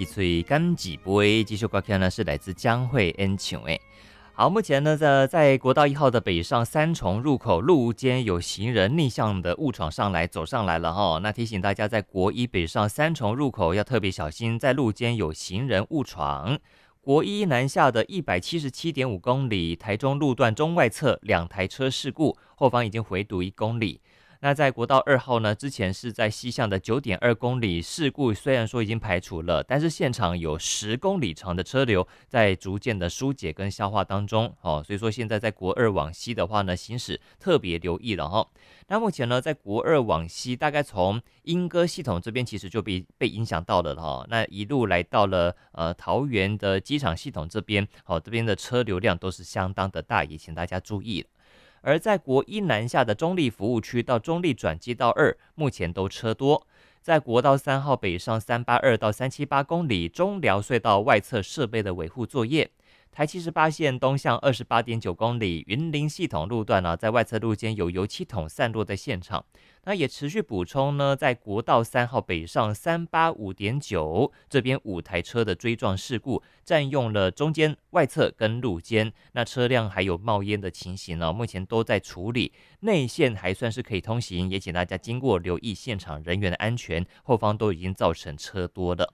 几嘴干几杯，继续歌曲呢是来自江蕙演唱的。好，目前呢在国道1号的北上三重入口路间有行人逆向的误闯上来走上来了哈，那提醒大家在国一北上三重入口要特别小心，在路间有行人误闯。国一南下的177.5公里，台中路段中外侧2台车事故，后方已经回堵1公里。那在国道2号呢，之前是在西向的9.2公里，事故虽然说已经排除了，但是现场有10公里长的车流在逐渐的疏解跟消化当中哦，所以说现在在国2往西的话呢，行驶特别留意了哈。那目前呢，在国2往西，大概从莺歌系统这边其实就被影响到了哈，那一路来到了桃园的机场系统这边，好，这边的车流量都是相当的大，也请大家注意了。而在国一南下的中立服务区到中立转接道2，目前都车多。在国道3号北上382到378公里，中寮隧道外侧设备的维护作业。台78线东向28.9公里，云林系统路段在外侧路间有油漆桶散落在现场。那也持续补充呢，在国道3号北上385.9这边5台车的追撞事故，占用了中间、外侧跟路肩，那车辆还有冒烟的情形目前都在处理。内线还算是可以通行，也请大家经过留意现场人员的安全，后方都已经造成车多了。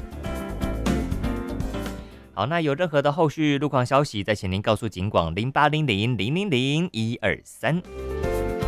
好，那有任何的后续路况消息，再请您告诉警广0800000123。